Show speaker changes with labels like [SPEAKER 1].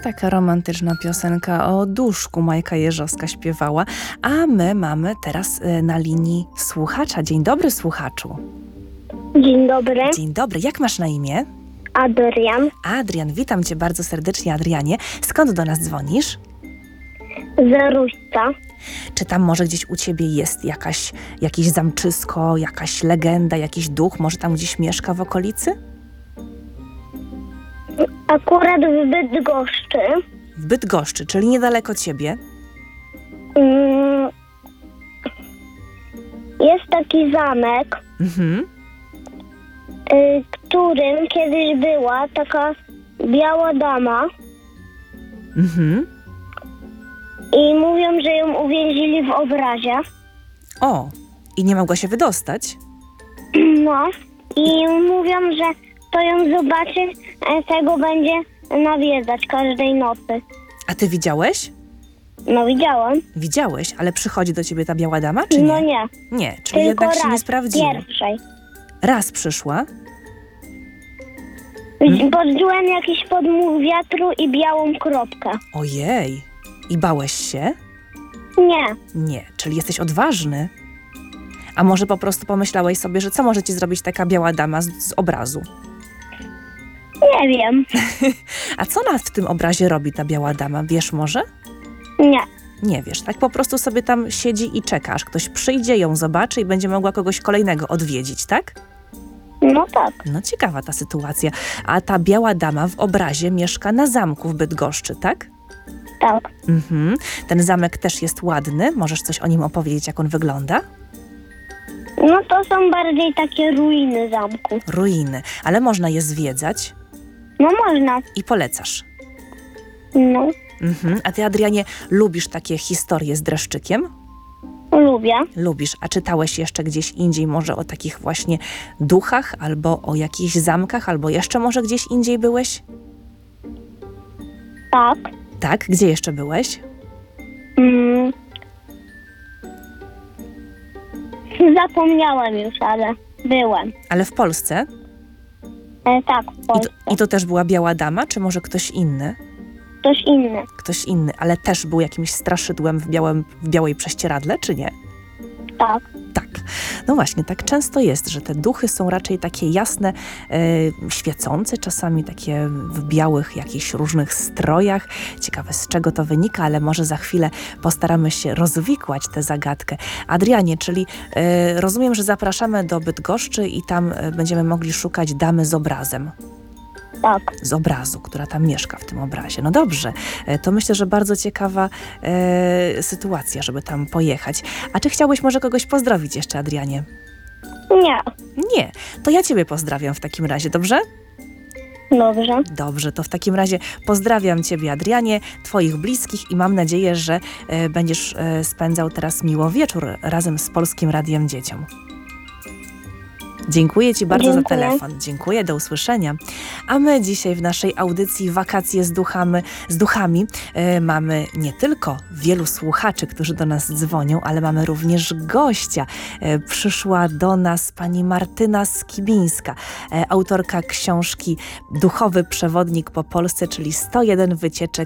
[SPEAKER 1] taka romantyczna piosenka o duszku Majka Jeżowska śpiewała, a my mamy teraz na linii słuchacza. Dzień dobry, słuchaczu.
[SPEAKER 2] Dzień dobry,
[SPEAKER 1] Dzień dobry, jak masz na imię?
[SPEAKER 2] Adrian
[SPEAKER 1] Adrian, witam cię bardzo serdecznie, Adrianie. Skąd do nas dzwonisz?
[SPEAKER 2] z Ruśca.
[SPEAKER 1] Czy tam może gdzieś u ciebie jest jakieś zamczysko, jakaś legenda, jakiś duch, może tam gdzieś mieszka w okolicy?
[SPEAKER 2] Akurat w Bydgoszczy
[SPEAKER 1] W Bydgoszczy, czyli niedaleko ciebie.
[SPEAKER 2] Jest taki zamek,
[SPEAKER 1] Mhm.
[SPEAKER 2] którym kiedyś była taka biała dama
[SPEAKER 1] Mhm.
[SPEAKER 2] i mówią, że ją uwięzili w obrazie.
[SPEAKER 1] O, i nie mogła się wydostać?
[SPEAKER 2] No i mówią, że kto ją zobaczy, tego będzie nawiedzać każdej nocy.
[SPEAKER 1] A ty widziałeś?
[SPEAKER 2] No widziałam.
[SPEAKER 1] Widziałeś, ale przychodzi do ciebie ta biała dama, czy nie?
[SPEAKER 2] No nie,
[SPEAKER 1] Nie, czyli
[SPEAKER 2] tylko
[SPEAKER 1] jednak się nie
[SPEAKER 2] raz,
[SPEAKER 1] sprawdziło.
[SPEAKER 2] pierwszej.
[SPEAKER 1] Raz przyszła.
[SPEAKER 2] Poczułem jakiś podmuch wiatru i białą kropkę.
[SPEAKER 1] Ojej. I bałeś się?
[SPEAKER 2] Nie,
[SPEAKER 1] Nie, czyli jesteś odważny. A może po prostu pomyślałeś sobie, że co może ci zrobić taka biała dama z obrazu?
[SPEAKER 2] nie wiem.
[SPEAKER 1] A co ona w tym obrazie robi, ta biała dama? Wiesz może?
[SPEAKER 2] Nie.
[SPEAKER 1] Nie wiesz, tak po prostu sobie tam siedzi i czeka, aż ktoś przyjdzie, ją zobaczy i będzie mogła kogoś kolejnego odwiedzić, tak?
[SPEAKER 2] No tak.
[SPEAKER 1] No ciekawa ta sytuacja. A ta biała dama w obrazie mieszka na zamku w Bydgoszczy, tak?
[SPEAKER 2] Tak.
[SPEAKER 1] Mhm. Ten zamek też jest ładny. Możesz coś o nim opowiedzieć, jak on wygląda?
[SPEAKER 2] No to są bardziej takie ruiny zamku.
[SPEAKER 1] Ruiny, ale można je zwiedzać
[SPEAKER 2] No można.
[SPEAKER 1] i polecasz.
[SPEAKER 2] No,
[SPEAKER 1] Mhm. A ty, Adrianie, lubisz takie historie z dreszczykiem?
[SPEAKER 2] lubię.
[SPEAKER 1] Lubisz. A czytałeś jeszcze gdzieś indziej może o takich właśnie duchach, albo o jakichś zamkach, albo jeszcze może gdzieś indziej byłeś?
[SPEAKER 2] Tak.
[SPEAKER 1] Tak? Gdzie jeszcze byłeś?
[SPEAKER 2] Zapomniałem już, ale byłem.
[SPEAKER 1] Ale w Polsce?
[SPEAKER 2] Tak, w Polsce.
[SPEAKER 1] I to też była biała dama, czy może ktoś inny?
[SPEAKER 2] Ktoś inny.
[SPEAKER 1] Ktoś inny, ale też był jakimś straszydłem w białej prześcieradle, czy nie?
[SPEAKER 2] Tak.
[SPEAKER 1] Tak. No właśnie, tak często jest, że te duchy są raczej takie jasne, świecące, czasami takie w białych jakichś różnych strojach. Ciekawe, z czego to wynika, ale może za chwilę postaramy się rozwikłać tę zagadkę. Adrianie, czyli rozumiem, że zapraszamy do Bydgoszczy i tam będziemy mogli szukać damy z obrazem.
[SPEAKER 2] Tak.
[SPEAKER 1] Z obrazu, która tam mieszka w tym obrazie. No dobrze, to myślę, że bardzo ciekawa sytuacja, żeby tam pojechać. A czy chciałbyś może kogoś pozdrowić jeszcze, Adrianie?
[SPEAKER 2] Nie.
[SPEAKER 1] Nie, to ja ciebie pozdrawiam w takim razie, dobrze?
[SPEAKER 2] Dobrze.
[SPEAKER 1] Dobrze, to w takim razie pozdrawiam ciebie, Adrianie, twoich bliskich i mam nadzieję, że będziesz spędzał teraz miło wieczór razem z Polskim Radiem Dzieciom. Dziękuję ci bardzo za telefon. Dziękuję, do usłyszenia. A my dzisiaj w naszej audycji Wakacje z duchami mamy nie tylko wielu słuchaczy, którzy do nas dzwonią, ale mamy również gościa. Przyszła do nas pani Martyna Skibińska, autorka książki Duchowy Przewodnik po Polsce, czyli 101 wycieczek